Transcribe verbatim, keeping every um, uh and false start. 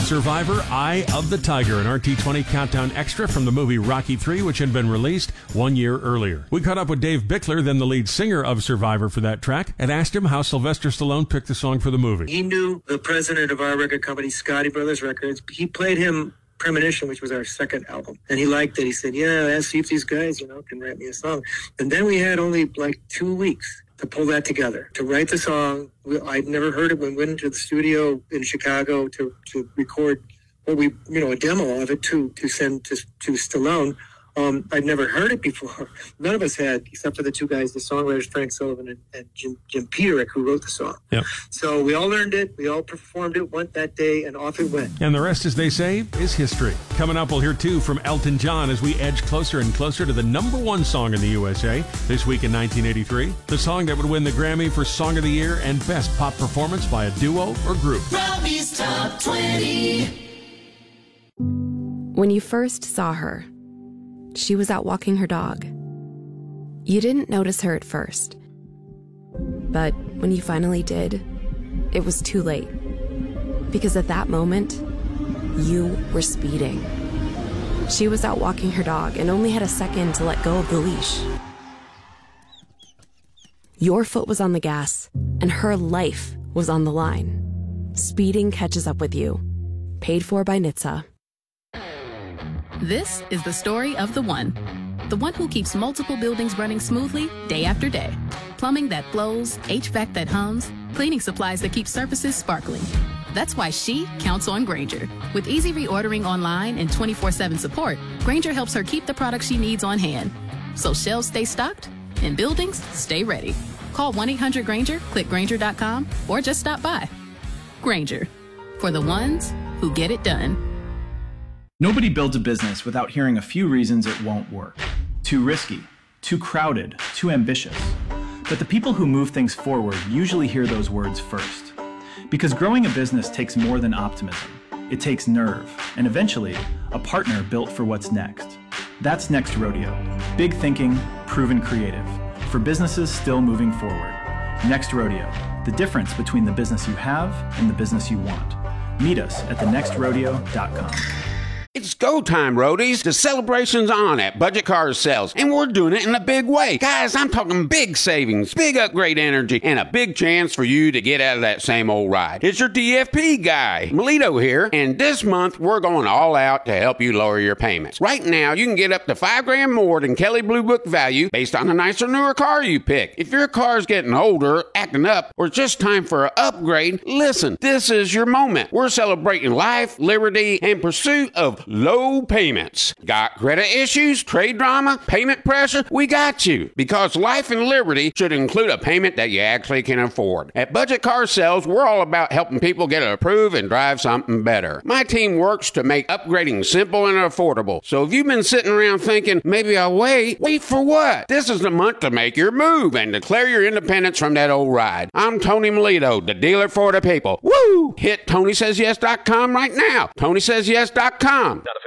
Survivor, Eye of the Tiger, an R T twenty Countdown Extra from the movie Rocky three, which had been released one year earlier. We caught up with Dave Bickler, then the lead singer of Survivor, for that track, and asked him how Sylvester Stallone picked the song for the movie. He knew the president of our record company, Scotty Brothers Records. He played him Premonition, which was our second album, and he liked it. He said, yeah, let's see if these guys, you know, can write me a song. And then we had only like two weeks to pull that together, to write the song. I'd never heard it. When we went into the studio in Chicago to, to record what we, you know, a demo of it to, to send to, to Stallone. Um, I'd never heard it before. None of us had, except for the two guys, the songwriters, Frank Sullivan and, and Jim, Jim Peterick, who wrote the song. Yep. So we all learned it, we all performed it, went that day, and off it went. And the rest, as they say, is history. Coming up, we'll hear, too, from Elton John as we edge closer and closer to the number one song in the U S A this week in nineteen eighty-three. The song that would win the Grammy for Song of the Year and Best Pop Performance by a Duo or Group. Robbie's Top twenty. When you first saw her, she was out walking her dog. You didn't notice her at first. But when you finally did, it was too late. Because at that moment, you were speeding. She was out walking her dog and only had a second to let go of the leash. Your foot was on the gas, and her life was on the line. Speeding catches up with you. Paid for by N H T S A. This is the story of the one. The one who keeps multiple buildings running smoothly day after day. Plumbing that flows, H V A C that hums, cleaning supplies that keep surfaces sparkling. That's why she counts on Grainger. With easy reordering online and twenty-four seven support, Grainger helps her keep the products she needs on hand. So shelves stay stocked and buildings stay ready. Call one eight hundred Grainger, click Grainger dot com, or just stop by. Grainger, for the ones who get it done. Nobody builds a business without hearing a few reasons it won't work. Too risky, too crowded, too ambitious. But the people who move things forward usually hear those words first. Because growing a business takes more than optimism. It takes nerve, and eventually, a partner built for what's next. That's Next Rodeo. Big thinking, proven creative. For businesses still moving forward. Next Rodeo. The difference between the business you have and the business you want. Meet us at the next rodeo dot com. It's go time, roadies. The celebration's on at Budget Car Sales, and we're doing it in a big way. Guys, I'm talking big savings, big upgrade energy, and a big chance for you to get out of that same old ride. It's your D F P guy, Melito here, and this month we're going all out to help you lower your payments. Right now, you can get up to five grand more than Kelley Blue Book value based on the nicer, newer car you pick. If your car's getting older, acting up, or it's just time for an upgrade, listen, this is your moment. We're celebrating life, liberty, and pursuit of low payments. Got credit issues, trade drama, payment pressure? We got you. Because life and liberty should include a payment that you actually can afford. At Budget Car Sales, we're all about helping people get approved and drive something better. My team works to make upgrading simple and affordable. So if you've been sitting around thinking, maybe I'll wait, wait for what? This is the month to make your move and declare your independence from that old ride. I'm Tony Melito, the dealer for the people. Woo! Hit Tony Says Yes dot com right now. Tony Says Yes dot com. Not a